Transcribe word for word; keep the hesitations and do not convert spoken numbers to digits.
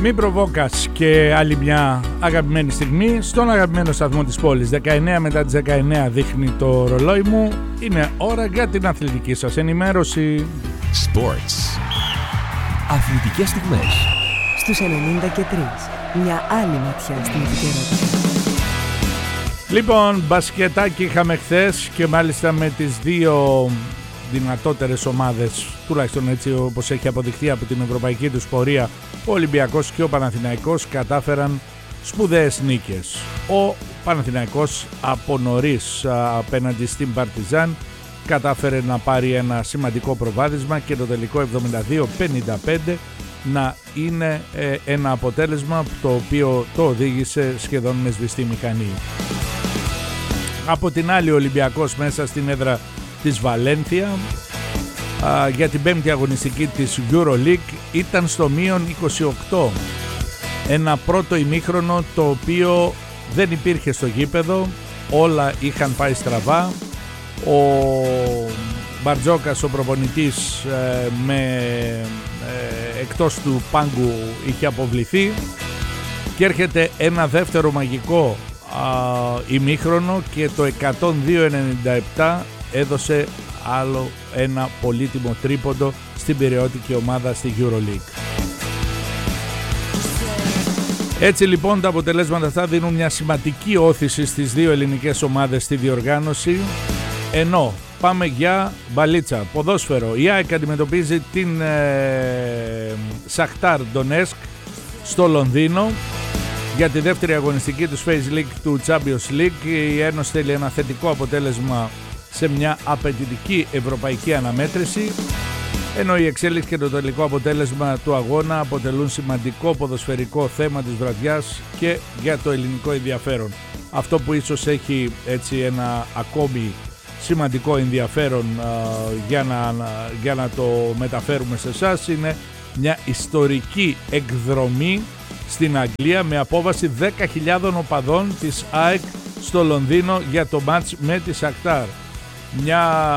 Μη προβόκας και άλλη μια αγαπημένη στιγμή στον αγαπημένο σταθμό της πόλης. δεκαεννέα μετά τις δεκαεννέα δείχνει το ρολόι μου. Είναι ώρα για την αθλητική σας ενημέρωση. Sports. Αθλητικές στιγμές. Στους ενενήντα και τρία. Μια άλλη ματιά στην επικαιρότητα. Λοιπόν, μπασκετάκι είχαμε χθες και μάλιστα με τις δύο δυνατότερες ομάδες, τουλάχιστον έτσι όπως έχει αποδειχθεί από την ευρωπαϊκή τους πορεία, ο Ολυμπιακός και ο Παναθηναϊκός κατάφεραν σπουδαίες νίκες. Ο Παναθηναϊκός από νωρίς απέναντι στην Παρτιζάν κατάφερε να πάρει ένα σημαντικό προβάδισμα και το τελικό εβδομήντα δύο πενήντα πέντε να είναι ε, ένα αποτέλεσμα το οποίο το οδήγησε σχεδόν με σβηστή μηχανή. Από την άλλη, ο Ολυμπιακός μέσα στην έδρα της Βαλένθια α, για την πέμπτη αγωνιστική της EuroLeague ήταν στο μείον είκοσι οκτώ. Ένα πρώτο ημίχρονο το οποίο δεν υπήρχε στο γήπεδο, όλα είχαν πάει στραβά. Ο Μπαρτζόκας, ο προπονητής, ε, με, ε, εκτός του πάγκου είχε αποβληθεί και έρχεται ένα δεύτερο μαγικό α, ημίχρονο και το εκατόν δύο ενενήντα επτά έδωσε άλλο ένα πολύτιμο τρίποντο στην πειραιώτικη ομάδα στη EuroLeague. Έτσι λοιπόν τα αποτελέσματα αυτά δίνουν μια σημαντική όθηση στις δύο ελληνικές ομάδες στη διοργάνωση, ενώ πάμε για μπαλίτσα, ποδόσφαιρο. Η ΑΕΚ αντιμετωπίζει την ε, Σαχτάρ Ντονέσκ στο Λονδίνο για τη δεύτερη αγωνιστική του Phase League του Champions League. Η Ένωση θέλει ένα θετικό αποτέλεσμα σε μια απαιτητική ευρωπαϊκή αναμέτρηση, ενώ η εξέλιξη και το τελικό αποτέλεσμα του αγώνα αποτελούν σημαντικό ποδοσφαιρικό θέμα της βραδιάς και για το ελληνικό ενδιαφέρον. Αυτό που ίσως έχει έτσι ένα ακόμη σημαντικό ενδιαφέρον α, για, να, για να το μεταφέρουμε σε εσάς είναι μια ιστορική εκδρομή στην Αγγλία με απόβαση δέκα χιλιάδων οπαδών της ΑΕΚ στο Λονδίνο για το μάτς με τη Σακτάρ. Μια